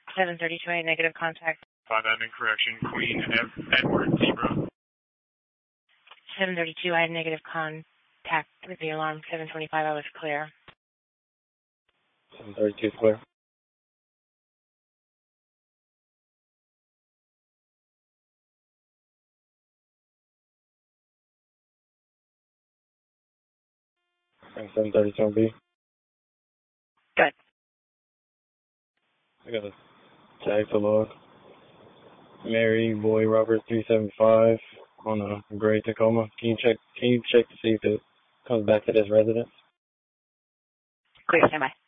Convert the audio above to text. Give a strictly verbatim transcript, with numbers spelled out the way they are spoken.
seven thirty-two, I had negative contact. Five admin correction, Queen Ed- Edward Zebra. seven thirty-two, I had negative contact with the alarm. seven twenty-five, I was clear. seven thirty-two, clear. seven thirty-two on B. Good. I got a tag to log. Mary Boy Robert three seven five on a gray Tacoma. Can you check? Can you check to see if it comes back to this residence? Clear, stand by.